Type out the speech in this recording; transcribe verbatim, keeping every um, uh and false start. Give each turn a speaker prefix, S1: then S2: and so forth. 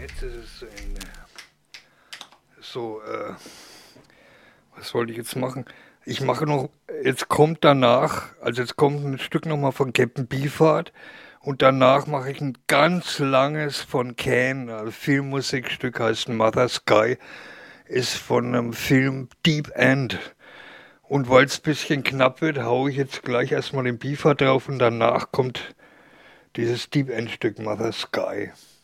S1: Jetzt ist es zu Ende. So, äh, was wollte ich jetzt machen? Ich mache noch, jetzt kommt danach, also jetzt kommt ein Stück nochmal von Captain Beefheart und danach mache ich ein ganz langes von Can, also Filmmusikstück heißt Mother Sky, ist von einem Film Deep End. Und weil es ein bisschen knapp wird, haue ich jetzt gleich erstmal den Beefheart drauf und danach kommt dieses Deep End Stück Mother Sky.